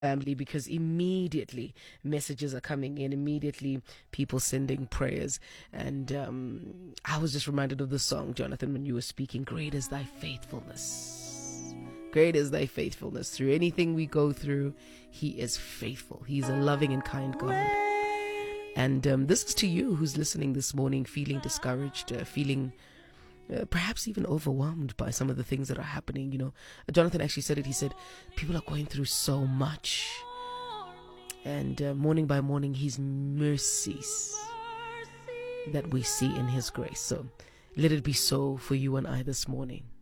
family, because immediately messages are coming in, immediately people sending prayers. And I was just reminded of the song, Jonathan, when you were speaking. Great is thy faithfulness. Great is thy faithfulness. Through anything we go through, he is faithful. He's a loving and kind God. And this is to you who's listening this morning, feeling discouraged, feeling perhaps even overwhelmed by some of the things that are happening. You know, Jonathan actually said it. He said, people are going through so much. And morning by morning, his mercies that we see in his grace. So let it be so for you and I this morning.